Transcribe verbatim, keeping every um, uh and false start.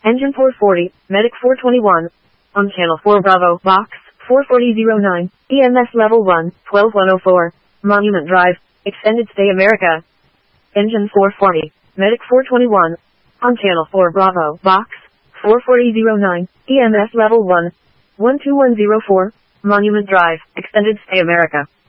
Engine four forty, Medic four twenty-one. On Channel four Bravo, Box four forty oh nine, E M S Level one, twelve one oh four. Monument Drive, Extended Stay America. Engine four forty, Medic four twenty-one. On Channel four Bravo, Box four forty oh nine, E M S Level one, one two one oh four. Monument Drive, Extended Stay America.